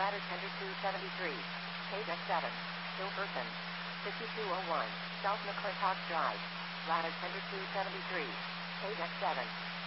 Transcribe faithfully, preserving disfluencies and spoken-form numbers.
Ladder Tender two seventy-three. Page X seven. Hilferton. fifty-two oh one. South McClintock Drive. Ladder Tender two seventy-three. Page X seven.